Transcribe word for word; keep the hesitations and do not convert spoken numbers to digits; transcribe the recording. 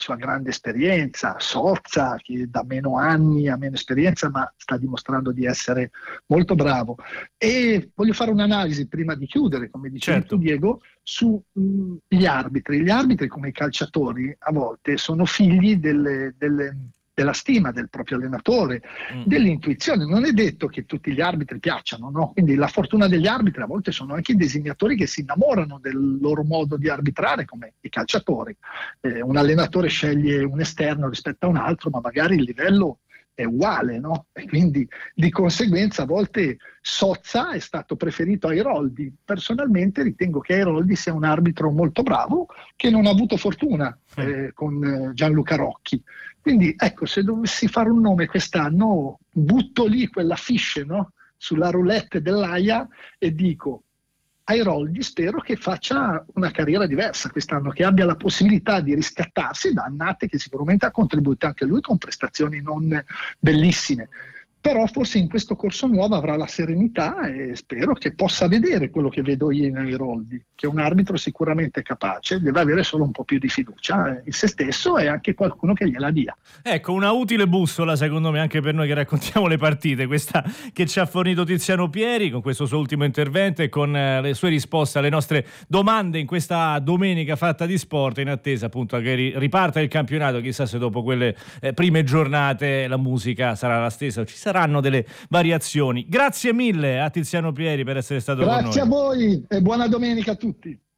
sua grande esperienza, Sozza che da meno anni ha meno esperienza ma sta dimostrando di essere molto bravo. E voglio fare un'analisi prima di chiudere, come dicevi Certo. tu Diego, sugli arbitri. Gli arbitri, come i calciatori, a volte sono figli delle, delle, della stima del proprio allenatore, Mm. dell'intuizione. Non è detto che tutti gli arbitri piacciono, no? Quindi la fortuna degli arbitri a volte sono anche i designatori che si innamorano del loro modo di arbitrare, come i calciatori. Eh, un allenatore sceglie un esterno rispetto a un altro, ma magari il livello è uguale, no? E quindi di conseguenza a volte Sozza è stato preferito a Airoldi. Personalmente ritengo che Airoldi sia un arbitro molto bravo che non ha avuto fortuna eh, con eh, Gianluca Rocchi. Quindi ecco, se dovessi fare un nome quest'anno, butto lì quella fiche, no? Sulla roulette dell'Aia e dico: Airoldi spero che faccia una carriera diversa quest'anno, che abbia la possibilità di riscattarsi da annate che sicuramente ha contribuito anche lui con prestazioni non bellissime. Però forse in questo corso nuovo avrà la serenità e spero che possa vedere quello che vedo io in Airoldi, che è un arbitro sicuramente capace, deve avere solo un po' più di fiducia in se stesso e anche qualcuno che gliela dia. Ecco, una utile bussola secondo me anche per noi che raccontiamo le partite, questa che ci ha fornito Tiziano Pieri con questo suo ultimo intervento e con eh, le sue risposte alle nostre domande in questa domenica fatta di sport, in attesa appunto che ri- riparta il campionato. Chissà se dopo quelle eh, prime giornate la musica sarà la stessa o ci saranno delle variazioni. Grazie mille a Tiziano Pieri per essere stato con noi. Grazie a voi e buona domenica a tutti.